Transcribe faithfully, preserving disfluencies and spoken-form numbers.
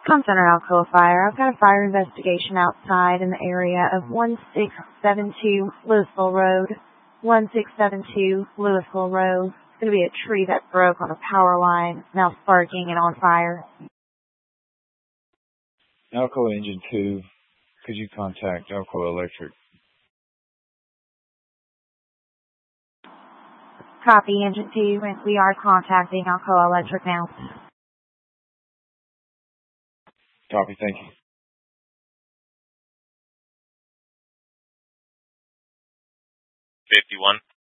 Com Center Alcoa Fire. I've got a fire investigation outside in the area of one six seven two Louisville Road. one six seven two Louisville Road. It's going to be a tree that broke on a power line, now sparking and on fire. Alcoa Engine two, could you contact Alcoa Electric? Copy, Engine two. We are contacting Alcoa Electric now. Copy, thank you. fifty-one.